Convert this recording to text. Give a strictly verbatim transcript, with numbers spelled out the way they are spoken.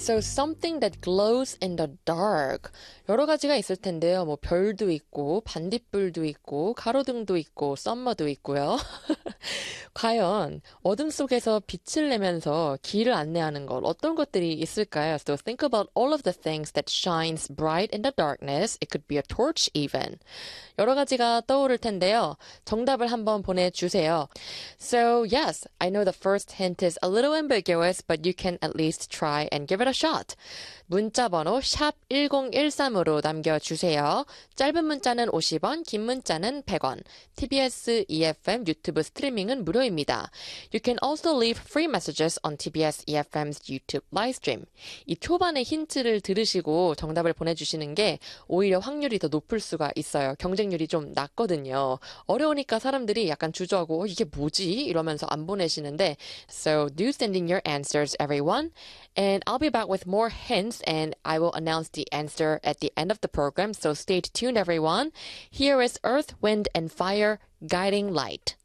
So something that glows in the dark. 여러 가지가 있을 텐데요. 뭐 별도 있고 반딧불도 있고 가로등도 있고 썸머도 있고요. 과연 어둠 속에서 빛을 내면서 길을 안내하는 것 어떤 것들이 있을까요? So think about all of the things that shines bright in the darkness. It could be a torch even. 여러 가지가 떠오를 텐데요. 정답을 한번 보내주세요. So yes, I know the first hint is a little ambiguous, but you can at least try and give it a shot. 문자 번호 샵 일공일삼으로 남겨주세요. 짧은 문자는 오십 원, 긴 문자는 백 원. 티비에스 이에프엠 유튜브 스트리밍은 무료입니다. You can also leave free messages on 티비에스 이에프엠's YouTube livestream. 이 초반의 힌트를 들으시고 정답을 보내주시는 게 오히려 확률이 더 높을 수가 있어요. 경쟁률이 좀 낮거든요. 어려우니까 사람들이 약간 주저하고 어, 이게 뭐지? 이러면서 안 보내시는데 So do send in your answers, everyone. And I'll be back with more hints and I will announce the answer at the end of the program. So stay tuned, everyone. Here is Earth, Wind, and Fire, Guiding Light.